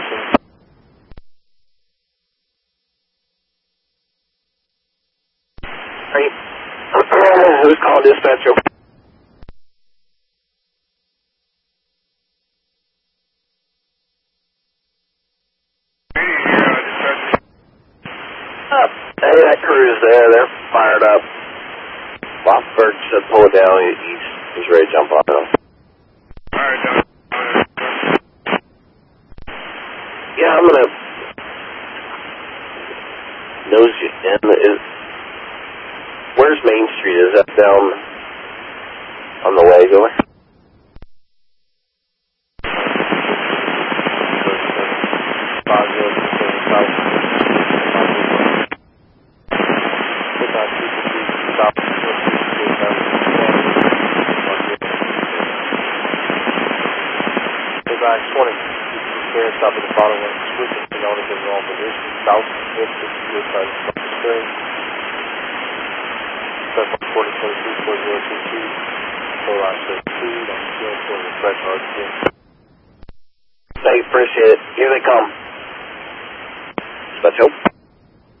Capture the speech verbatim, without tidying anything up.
listen. Who's calling dispatch? Over? Uh, hey, that crew's there. They're fired up. Bob Birch said pull it down. He's, he's ready to jump on it. Alright, down. Yeah, I'm going to nose you in. Is, where's Main Street? Is that down on the way going? twenty. Here, stop at the bottom of the switch and known as in wrong position. South, hit sixty-eight by the front spring. Step on forty twenty-two, four zero two two. Four line thirty-two. That's still for the fresh hard again. Thanks, appreciate it. Here they come. Special.